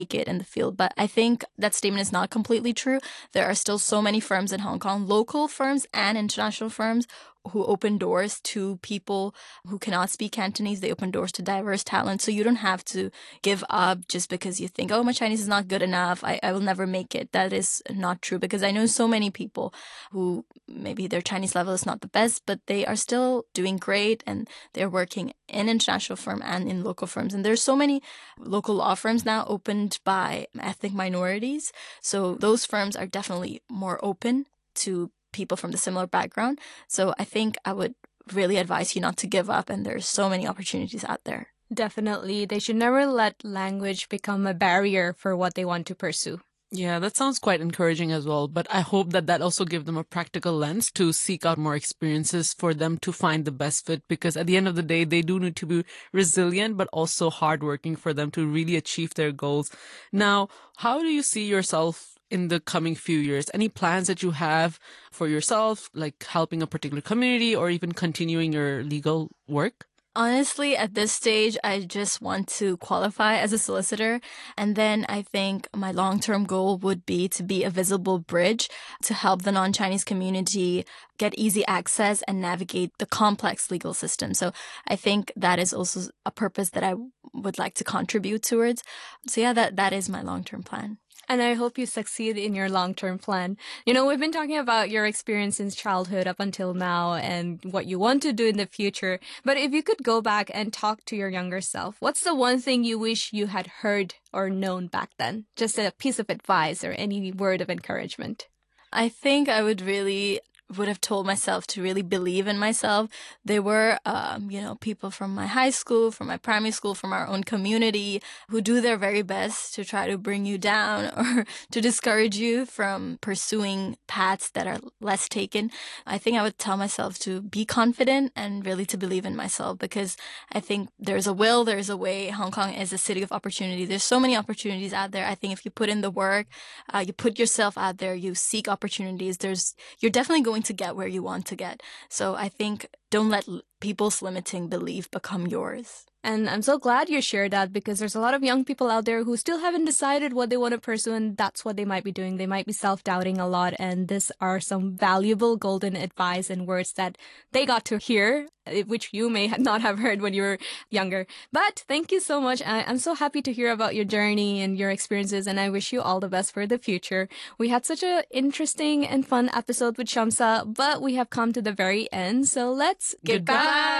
it in the field. But I think that statement is not completely true. There are still so many firms in Hong Kong, local firms and international firms, who open doors to people who cannot speak Cantonese. They open doors to diverse talent. So you don't have to give up just because you think, oh, my Chinese is not good enough. I will never make it. That is not true, because I know so many people who maybe their Chinese level is not the best, but they are still doing great, and they're working in international firm and in local firms. And there's so many local law firms now opened by ethnic minorities. So those firms are definitely more open to people from the similar background. So I think I would really advise you not to give up, and there's so many opportunities out there. Definitely. They should never let language become a barrier for what they want to pursue. Yeah, that sounds quite encouraging as well. But I hope that also gives them a practical lens to seek out more experiences for them to find the best fit. Because at the end of the day, they do need to be resilient, but also hardworking for them to really achieve their goals. Now, how do you see yourself in the coming few years? Any plans that you have for yourself, like helping a particular community or even continuing your legal work? Honestly, at this stage, I just want to qualify as a solicitor. And then I think my long-term goal would be to be a visible bridge to help the non-Chinese community get easy access and navigate the complex legal system. So I think that is also a purpose that I would like to contribute towards. So yeah, that is my long-term plan. And I hope you succeed in your long-term plan. You know, we've been talking about your experience since childhood up until now and what you want to do in the future. But if you could go back and talk to your younger self, what's the one thing you wish you had heard or known back then? Just a piece of advice or any word of encouragement. I think I would have told myself to really believe in myself. There were, people from my high school, from my primary school, from our own community who do their very best to try to bring you down or to discourage you from pursuing paths that are less taken. I think I would tell myself to be confident and really to believe in myself, because I think there's a will, there's a way. Hong Kong is a city of opportunity. There's so many opportunities out there. I think if you put in the work, you put yourself out there, you seek opportunities, you're definitely going to get where you want to get. So I think don't let people's limiting belief become yours. And I'm so glad you shared that, because there's a lot of young people out there who still haven't decided what they want to pursue, and that's what they might be doing. They might be self-doubting a lot, and these are some valuable golden advice and words that they got to hear, which you may not have heard when you were younger. But thank you so much. I'm so happy to hear about your journey and your experiences, and I wish you all the best for the future. We had such an interesting and fun episode with Shamsa, but we have come to the very end, so let's Goodbye.